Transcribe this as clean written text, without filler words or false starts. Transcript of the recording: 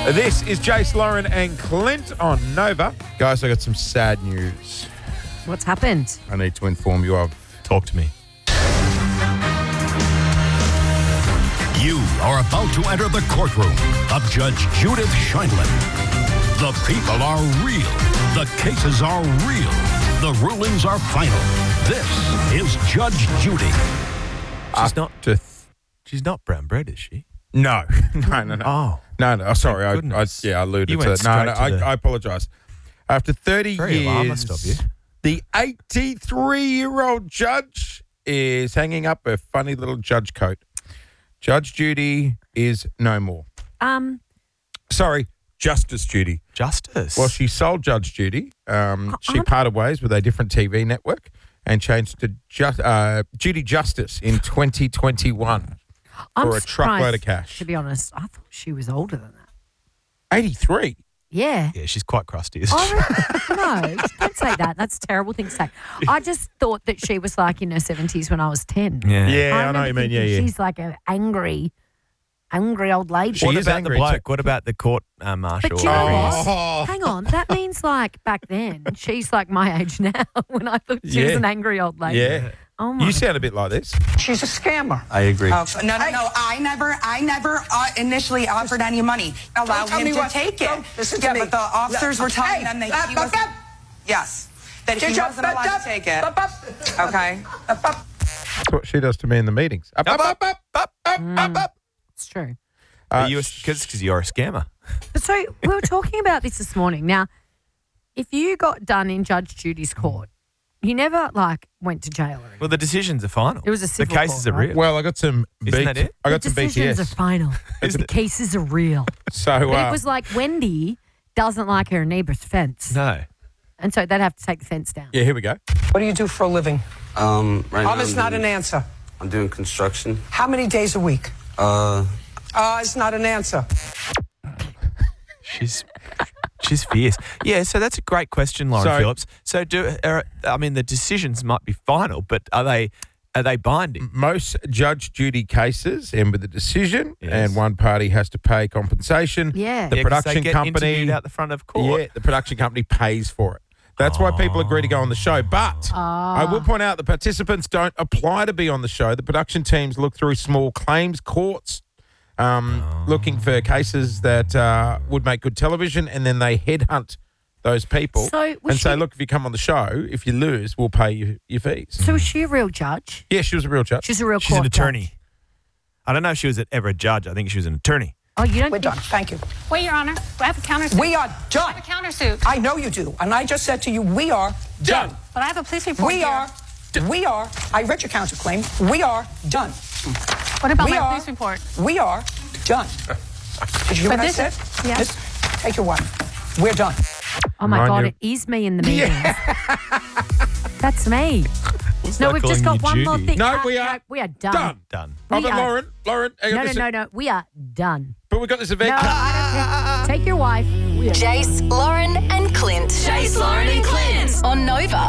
This is Jace, Lauren and Clint on Nova. Guys, I got some sad news What's happened? I need to inform you of. Talk to me. You are about to enter the courtroom of Judge Judith Scheindlin. The people are real. The cases are real. The rulings are final. This is Judge Judy. She's not brown bread, is she? No. Oh. No. Sorry. I goodness. alluded You to went it. No, straight to the- I apologise. After 30 Very alarmist years, of you. the 83-year-old judge is hanging up a funny little judge coat. Judge Judy is no more. Sorry, Justice Judy. Justice. Well, she sold Judge Judy. She parted ways with a different TV network and changed to Judy Justice in 2021 for a truckload of cash. To be honest, I thought she was older than that. 83. Yeah. Yeah, she's quite crusty, isn't she? No, don't say that. That's a terrible thing to say. I just thought that she was like in her 70s when I was 10. Yeah. Yeah, I know what you mean. Yeah, yeah. She's like an angry old lady. She What is about angry. the bloke? What about the court marshal? But do you know what? Oh. Hang on. That means like back then, she's like my age now when I thought she was Yeah. an angry old lady. Yeah. Oh my. You sound a bit like this. She's a scammer. I agree. No. I never initially offered any money. Allow tell him me to what- take don't it. listen to Yeah, me. but the officers were telling them that he wasn't. Yes, that he wasn't allowed to take it. Okay. That's what she does to me in the meetings. Up. It's true. Because you're a scammer. But so we were talking about this morning. Now, if you got done in Judge Judy's court, you never went to jail or anything. Well, the decisions are final. It was a civil The cases court, are right? real. Well, I got some Isn't that it? I got the some decisions BTS. are final. The cases are real. So But it was like Wendy doesn't like her neighbour's fence. No. And so they'd have to take the fence down. yeah, here we go. What do you do for a living? Right now It's not an answer. I'm doing construction. How many days a week? It's not an answer. She's fierce. Yeah, so that's a great question, Lauren So- Phillips. So the decisions might be final, but are they binding? Most Judge Judy cases end with a decision, Yes. and one party has to pay compensation. Yeah. The Yeah, 'cause production they get company interviewed out the front of court. Yeah, the production company pays for it. That's why people agree to go on the show. But I will point out the participants don't apply to be on the show. The production teams look through small claims courts, looking for cases that would make good television, and then they headhunt those people So was and say, she- look, if you come on the show, if you lose, we'll pay you your fees. So is she a real judge? Yeah, she was a real judge. She's a real She's an court attorney. judge. I don't know if she was ever a judge. I think she was an attorney. Oh, you don't We're done. Thank you. Wait, Your Honor. I have a countersuit. We are I have done. a countersuit. I know you do. And I just said to you, we are done. But I have a police report We here. are, I read your counterclaim. We are done. What about We my are- police report? We are done. Did you hear But what I this said? is- yeah. Miss, take your wife. We're done. Oh my Mind God, you- it is me in the meetings. That's me. No, start we've just calling got you one more Judy. thing. No, we are we are done. done. Done. Oh, We but are- Lauren, hang on, No. We are done. But we got this event. No, I don't care. Take your wife. We are Jace, Lauren, and Clint. Jace, Lauren, and Clint on Nova.